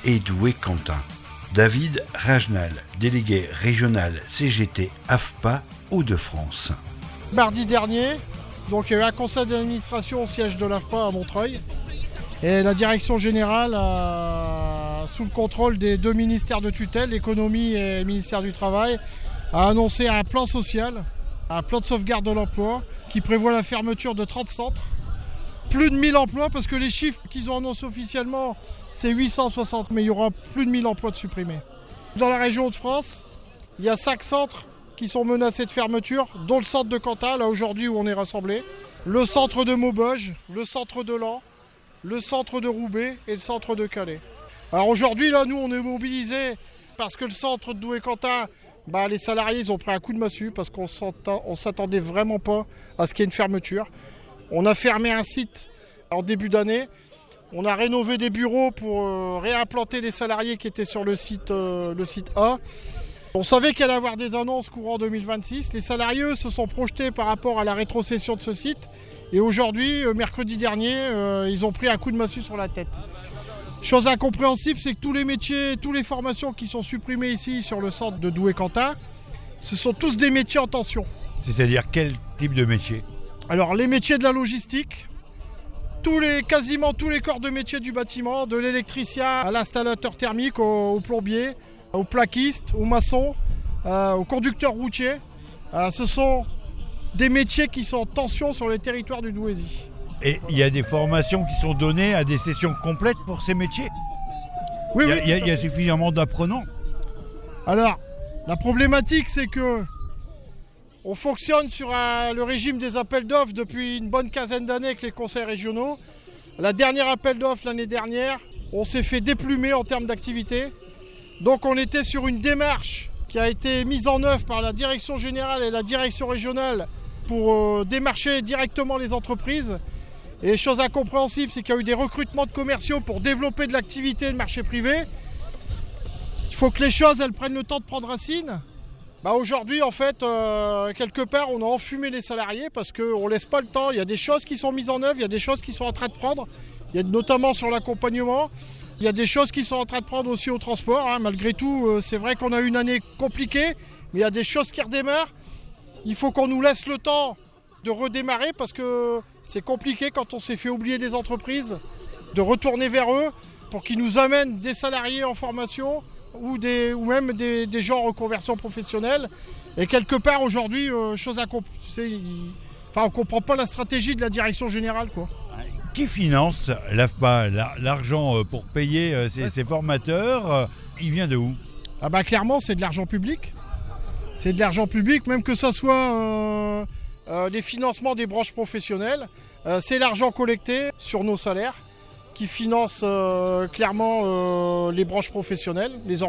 et Douai-Quentin. David Ragenal, délégué régional CGT AFPA Hauts-de-France. Mardi dernier, donc il y a eu un conseil d'administration au siège de l'AFPA à Montreuil. Et la direction générale, sous le contrôle des deux ministères de tutelle, l'économie et le ministère du Travail, a annoncé un plan social, un plan de sauvegarde de l'emploi qui prévoit la fermeture de 30 centres. Plus de 1000 emplois, parce que les chiffres qu'ils ont annoncés officiellement, c'est 860, mais il y aura plus de 1000 emplois de supprimés. Dans la région de France, il y a 5 centres qui sont menacés de fermeture, dont le centre de Cantal, là aujourd'hui où on est rassemblés, le centre de Maubeuge, le centre de Laon, le centre de Roubaix et le centre de Calais. Alors aujourd'hui, là, nous, on est mobilisés parce que le centre de Douai-Quentin, les salariés, ils ont pris un coup de massue parce qu'on ne s'attendait vraiment pas à ce qu'il y ait une fermeture. On a fermé un site en début d'année. On a rénové des bureaux pour réimplanter les salariés qui étaient sur le site A. On savait qu'il allait y avoir des annonces courant 2026. Les salariés se sont projetés par rapport à la rétrocession de ce site. Et aujourd'hui, mercredi dernier, ils ont pris un coup de massue sur la tête. Chose incompréhensible, c'est que tous les métiers, toutes les formations qui sont supprimées ici sur le centre de Douai-Quentin, ce sont tous des métiers en tension. C'est-à-dire quel type de métier ? Alors les métiers de la logistique, quasiment tous les corps de métier du bâtiment, de l'électricien à l'installateur thermique, au plombier, au plaquiste, au maçon, au conducteur routier. Ce sont des métiers qui sont en tension sur les territoires du Douaisis. Et il y a des formations qui sont données à des sessions complètes pour ces métiers ? Oui, il y a suffisamment d'apprenants ? Alors, la problématique, c'est que on fonctionne sur le régime des appels d'offres depuis une bonne quinzaine d'années avec les conseils régionaux. La dernière appel d'offres l'année dernière, on s'est fait déplumer en termes d'activité. Donc on était sur une démarche qui a été mise en œuvre par la direction générale et la direction régionale pour démarcher directement les entreprises. Et chose incompréhensible, c'est qu'il y a eu des recrutements de commerciaux pour développer de l'activité et le marché privé. Il faut que les choses elles prennent le temps de prendre racine. Aujourd'hui, en fait, quelque part, on a enfumé les salariés parce qu'on ne laisse pas le temps. Il y a des choses qui sont mises en œuvre, il y a des choses qui sont en train de prendre. Il y a notamment sur l'accompagnement. Il y a des choses qui sont en train de prendre aussi au transport. Malgré tout, c'est vrai qu'on a eu une année compliquée, mais il y a des choses qui redémarrent. Il faut qu'on nous laisse le temps de redémarrer parce que c'est compliqué quand on s'est fait oublier des entreprises, de retourner vers eux pour qu'ils nous amènent des salariés en formation ou même des gens en reconversion professionnelle. Et quelque part aujourd'hui, on ne comprend pas la stratégie de la direction générale, quoi. Qui finance l'AFPA ? L'argent pour payer ces formateurs, il vient de où ? Clairement, c'est de l'argent public. C'est de l'argent public, même que ce soit les financements des branches professionnelles. C'est l'argent collecté sur nos salaires qui finance clairement les branches professionnelles,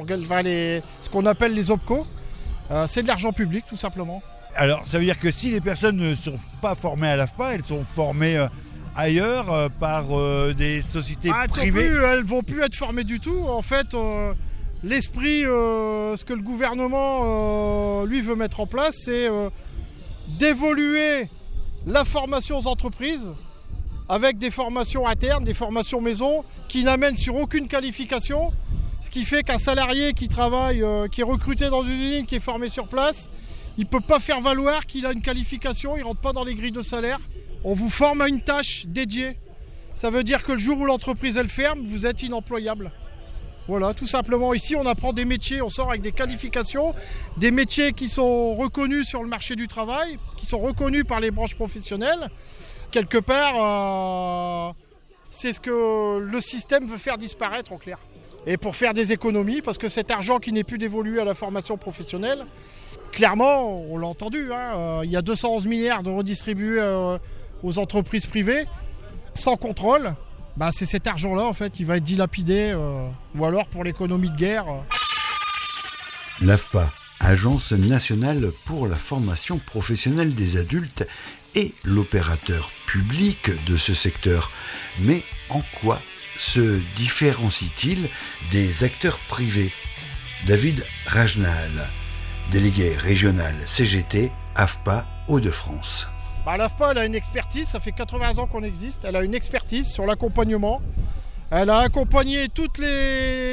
ce qu'on appelle les OPCO. C'est de l'argent public, tout simplement. Alors, ça veut dire que si les personnes ne sont pas formées à l'AFPA, elles sont formées ailleurs par des sociétés privées ? Elles ne vont plus être formées du tout. En fait, l'esprit, ce que le gouvernement, lui, veut mettre en place, c'est d'évoluer la formation aux entreprises avec des formations internes, des formations maison, qui n'amènent sur aucune qualification, ce qui fait qu'un salarié qui travaille, qui est recruté dans une usine, qui est formé sur place, il ne peut pas faire valoir qu'il a une qualification, il ne rentre pas dans les grilles de salaire. On vous forme à une tâche dédiée. Ça veut dire que le jour où l'entreprise elle ferme, vous êtes inemployable. Voilà, tout simplement. Ici, on apprend des métiers, on sort avec des qualifications, des métiers qui sont reconnus sur le marché du travail, qui sont reconnus par les branches professionnelles. Quelque part, c'est ce que le système veut faire disparaître en clair. Et pour faire des économies, parce que cet argent qui n'est plus dévolu à la formation professionnelle, clairement, on l'a entendu, il y a 211 milliards de redistribués aux entreprises privées, sans contrôle. C'est cet argent-là en fait qui va être dilapidé, ou alors pour l'économie de guerre. L'AFPA, Agence nationale pour la formation professionnelle des adultes, est l'opérateur public de ce secteur. Mais en quoi se différencie-t-il des acteurs privés ? David Ragenal, délégué régional CGT AFPA Hauts-de-France. L'AFPA, elle a une expertise, ça fait 80 ans qu'on existe, elle a une expertise sur l'accompagnement. Elle a accompagné toutes les